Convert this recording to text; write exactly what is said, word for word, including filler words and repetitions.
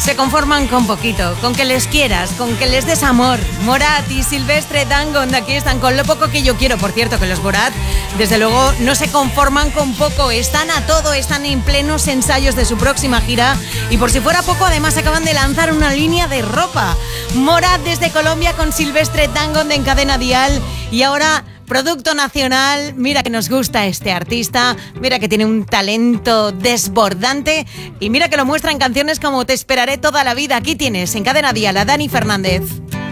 Se conforman con poquito, con que les quieras, con que les des amor. Morat y Silvestre Dangond aquí están con Lo poco que yo quiero. Por cierto, que los Morat, desde luego, no se conforman con poco. Están a todo, están en plenos ensayos de su próxima gira. Y por si fuera poco, además acaban de lanzar una línea de ropa. Morat desde Colombia con Silvestre Dangond en Cadena Dial. Y ahora... producto nacional, mira que nos gusta este artista, mira que tiene un talento desbordante y mira que lo muestra en canciones como Te esperaré toda la vida. Aquí tienes en Cadena Dial a Dani Fernández.